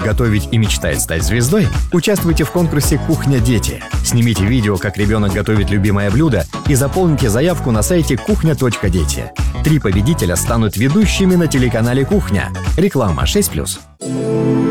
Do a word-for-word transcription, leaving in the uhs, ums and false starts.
готовить и мечтает стать звездой? Участвуйте в конкурсе «Кухня Дети». Снимите видео, как ребенок готовит любимое блюдо, и заполните заявку на сайте кухня точка дети. Три победителя станут ведущими на телеканале «Кухня». Реклама шесть плюс.